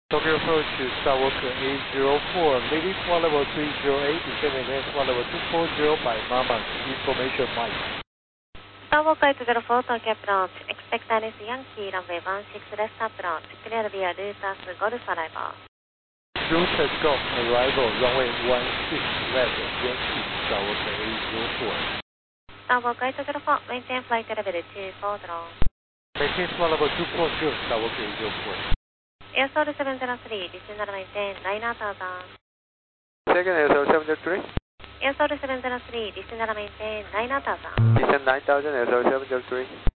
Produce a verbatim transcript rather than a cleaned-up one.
Tokyo approach to Skywalker eight zero four, leading flight level three zero eight, descend maintain flight level two four zero by Mama, information Mike. Skywalker eight zero four, Tokyo approach, expect Chinese Yankee, runway one six left approach, clear via Lutas Golf arrival. Through takeoff, arrival, runway one six left, Yankee, Skywalker eight zero four. Skywalker eight zero four, maintain flight level two four zero. Maintain flight level two four zero, Skywalker eight zero four. Air Soul seven zero three, descend and maintain nine thousand. Second Air Soul seven zero three. Air Soul seven zero three, descend and maintain nine thousand. Descend nine thousand, Air Soul seven zero three.